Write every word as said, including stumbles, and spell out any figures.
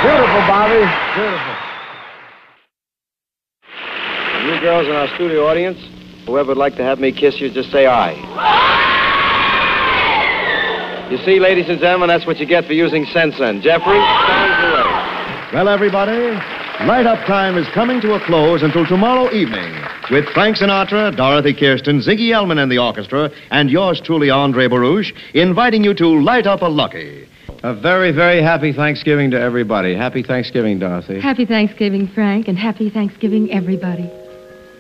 Beautiful, Bobby. Beautiful. And you girls in our studio audience, whoever would like to have me kiss you, just say aye. You see, ladies and gentlemen, that's what you get for using Sensen. Jeffrey, sounds away. Well, everybody, Light Up Time is coming to a close until tomorrow evening with Frank Sinatra, Dorothy Kirsten, Ziggy Elman and the orchestra, and yours truly, Andre Baruch, inviting you to light up a Lucky. A very, very happy Thanksgiving to everybody. Happy Thanksgiving, Dorothy. Happy Thanksgiving, Frank, and happy Thanksgiving, everybody.